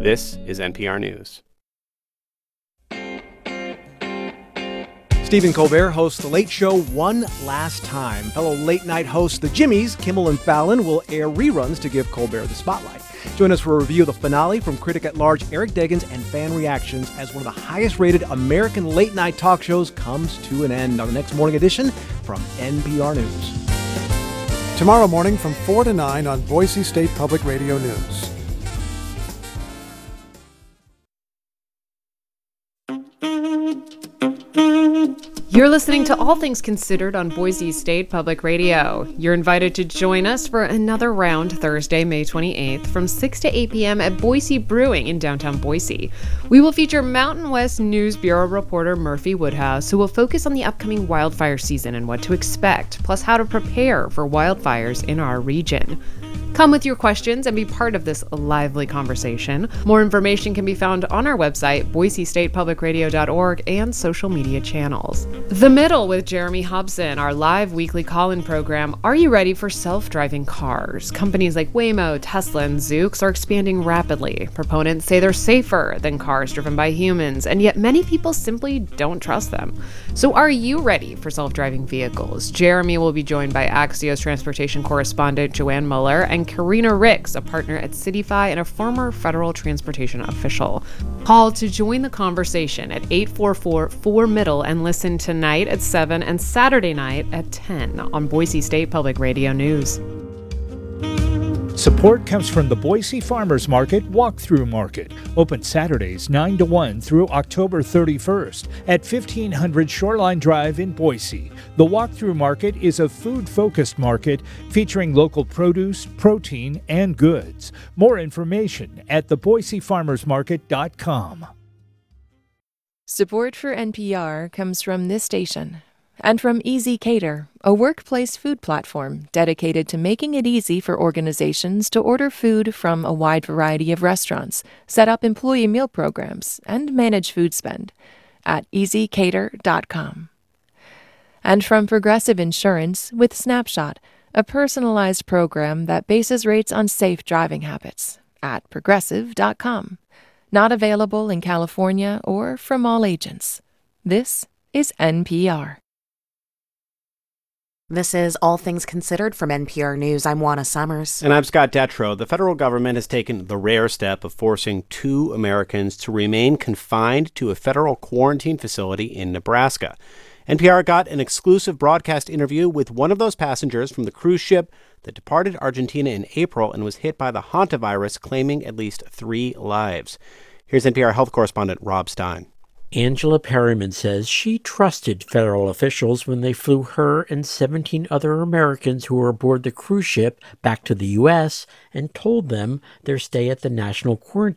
This is NPR News. Stephen Colbert hosts The Late Show one last time. Fellow late-night hosts The Jimmys, Kimmel and Fallon, will air reruns to give Colbert the spotlight. Join us for a review of the finale from critic-at-large Eric Deggans and fan reactions as one of the highest-rated American late-night talk shows comes to an end on the next morning edition from NPR News. Tomorrow morning from 4 to 9 on Boise State Public Radio News. You're listening to All Things Considered on Boise State Public Radio. You're invited to join us for another round Thursday, May 28th from 6 to 8 p.m. at Boise Brewing in downtown Boise. We will feature Mountain West News Bureau reporter Murphy Woodhouse, who will focus on the upcoming wildfire season and what to expect, plus how to prepare for wildfires in our region. Come with your questions and be part of this lively conversation. More information can be found on our website, boisestatepublicradio.org, and social media channels. The Middle with Jeremy Hobson, our live weekly call-in program. Are you ready for self-driving cars? Companies like Waymo, Tesla, and Zoox are expanding rapidly. Proponents say they're safer than cars driven by humans, and yet many people simply don't trust them. So are you ready for self-driving vehicles? Jeremy will be joined by Axios transportation correspondent Joanne Muller and Karina Ricks, a partner at CityFi and a former federal transportation official. Call to join the conversation at 844-4MIDDLE and listen tonight at 7 and Saturday night at 10 on Boise State Public Radio News. Support comes from the Boise Farmers Market Walkthrough Market, open Saturdays 9 to 1 through October 31st at 1500 Shoreline Drive in Boise. The Walkthrough Market is a food-focused market featuring local produce, protein, and goods. More information at theboisefarmersmarket.com. Support for NPR comes from this station and from Easy Cater, a workplace food platform dedicated to making it easy for organizations to order food from a wide variety of restaurants, set up employee meal programs, and manage food spend at easycater.com. And from Progressive Insurance with Snapshot, a personalized program that bases rates on safe driving habits at progressive.com. Not available in California or from all agents. This is NPR. This is All Things Considered from NPR News. I'm Juana Summers. And I'm Scott Detrow. The federal government has taken the rare step of forcing 2 Americans to remain confined to a federal quarantine facility in Nebraska. NPR got an exclusive broadcast interview with one of those passengers from the cruise ship that departed Argentina in April and was hit by the hantavirus, claiming at least 3 lives. Here's NPR health correspondent Rob Stein. Angela Perryman says she trusted federal officials when they flew her and 17 other Americans who were aboard the cruise ship back to the U.S. and told them their stay at the National Quarantine